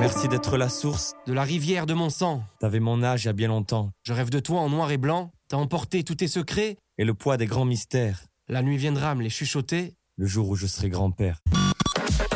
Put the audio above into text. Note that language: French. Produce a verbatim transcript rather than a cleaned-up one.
Merci d'être la source de la rivière de mon sang. T'avais mon âge il y a bien longtemps. Je rêve de toi en noir et blanc. T'as emporté tous tes secrets. Et le poids des grands mystères. La nuit viendra me les chuchoter. Le jour où je serai grand-père.